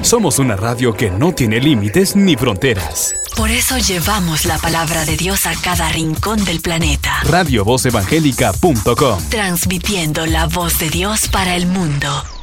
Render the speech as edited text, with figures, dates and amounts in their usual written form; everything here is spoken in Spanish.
Somos una radio que no tiene límites ni fronteras. Por eso llevamos la palabra de Dios a cada rincón del planeta. RadioVozEvangélica.com. Transmitiendo la voz de Dios para el mundo.